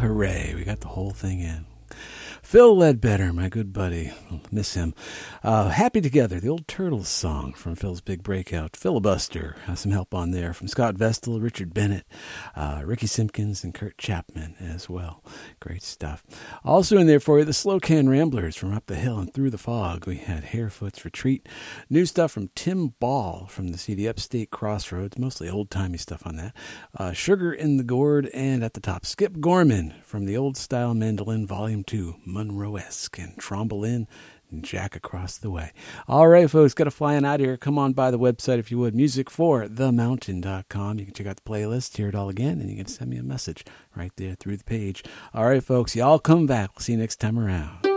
hooray, we got the whole thing in. Phil Ledbetter, my good buddy. Miss him. Happy Together, the old Turtles song from Phil's big breakout. Filibuster, some help on there from Scott Vestal, Richard Bennett, Ricky Simpkins, and Kurt Chapman as well. Great stuff. Also in there for you, the Slow Can Ramblers from Up the Hill and Through the Fog. We had Harefoot's Retreat. New stuff from Tim Ball from the CD Upstate Crossroads, mostly old-timey stuff on that. Sugar in the Gourd, and at the top, Skip Gorman from the Old Style Mandolin Volume 2, Monroe-esque, and Trombolin, and Jack Across the Way. All right, folks, got to flying out here. Come on by the website if you would, musicforthemountain.com. You can check out the playlist, hear it all again, and you can send me a message right there through the page. All right, folks, y'all come back. We'll see you next time around.